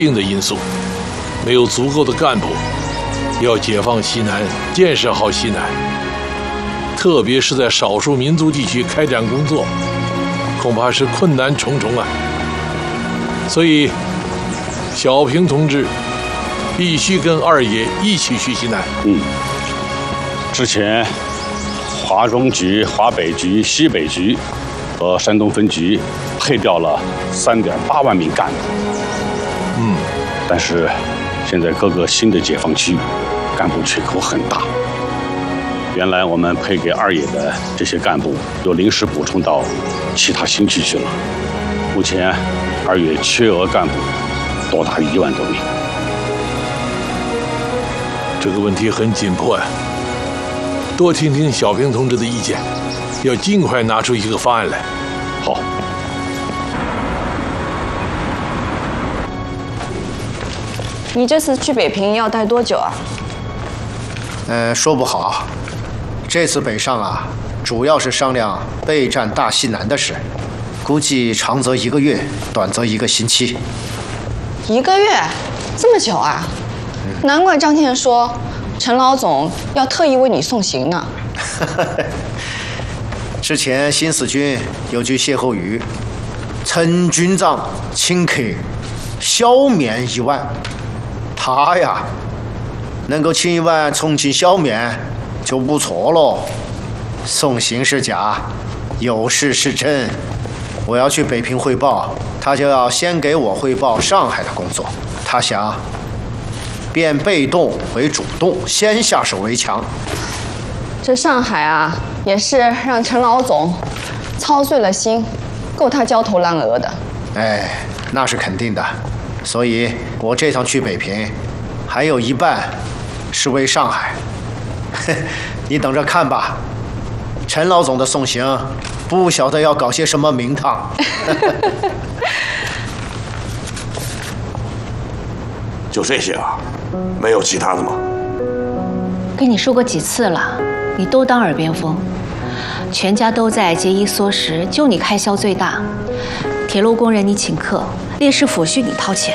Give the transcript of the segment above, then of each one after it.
定的因素，没有足够的干部，要解放西南、建设好西南，特别是在少数民族地区开展工作，恐怕是困难重重啊。所以，小平同志必须跟二爷一起去西南。 之前华中局、华北局、西北局和山东分局配调了3.8万名干部。但是现在各个新的解放区干部缺口很大。原来我们配给二爷的这些干部又临时补充到其他新区去了。目前二爷缺额干部多达1万多名。 这个问题很紧迫啊，多听听小平同志的意见，要尽快拿出一个方案来。 好。 你这次去北平要待多久啊？ 说不好。这次北上啊，主要是商量备战大西南的事，估计长则1个月，短则1个星期。 1个月？这么久啊？难怪张天说陈老总要特意为你送行呢。 之前新四军有句歇后语：“陈军长请客，小面1碗。”他呀，能够请1碗重庆小面就不错了。送行是假，有事是真。我要去北平汇报，他就要先给我汇报上海的工作。他想变被动为主动，先下手为强。 这上海啊，也是让陈老总操碎了心，够他焦头烂额的。 那是肯定的。所以我这趟去北平，还有一半是为上海。你等着看吧，陈老总的送行，不晓得要搞些什么名堂。 就这些啊，没有其他的吗？ 跟你说过几次了，你都当耳边风。全家都在节衣缩食，就你开销最大。铁路工人你请客，烈士抚恤你掏钱。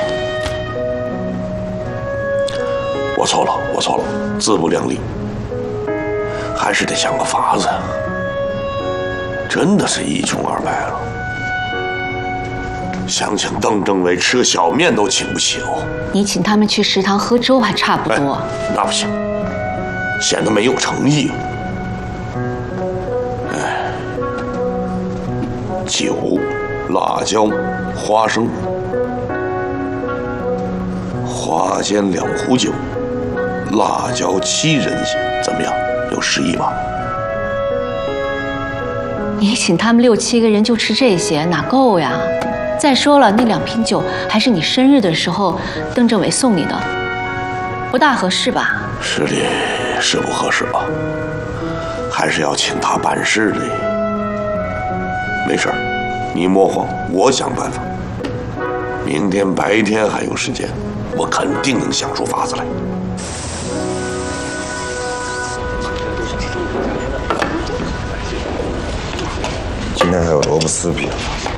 我错了，自不量力，还是得想个法子。真的是一穷二白了，想请邓政委吃个小面都请不起哦。 你请他们去食堂喝粥还差不多。 那不行，显得没有诚意。酒、辣椒、花生，花间2壶酒，辣椒7人行，怎么样？有11吧？ 你请他们6、7个人就吃这些，哪够呀？再说了，那2瓶酒还是你生日的时候邓政委送你的，不大合适吧？ 是的，是不合适吧？还是要请他办事的。没事儿，你莫慌，我想办法。明天白天还有时间，我肯定能想出法子来。 今天还有萝卜丝饼。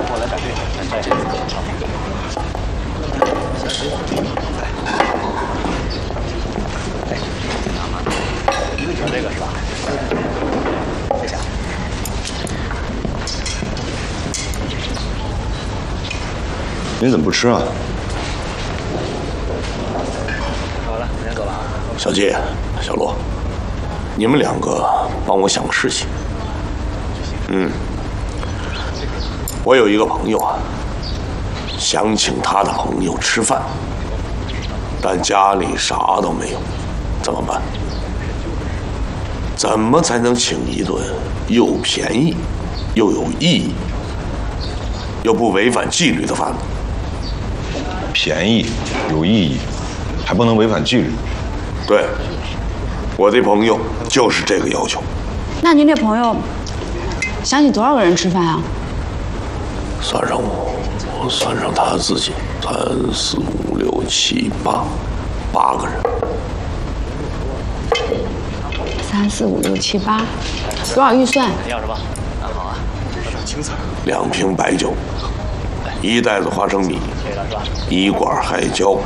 这个是吧？ 你怎么不吃啊？ 好了，先走了啊。 小季、小罗，你们2个帮我想个事情。我有一个朋友啊，想请他的朋友吃饭，但家里啥都没有，怎么办？怎么才能请一顿又便宜又有意义又不违反纪律的饭呢？ 便宜有意义，还不能违反纪律。 对，我的朋友就是这个要求。 那您这朋友想请多少个人吃饭啊？ 算上我算上他自己，3、4、5、6、7、8个人。 3、4、5、6、7、8，多少预算？ 要什么？好啊，青菜。 2瓶白酒，1袋子花生米，1罐海椒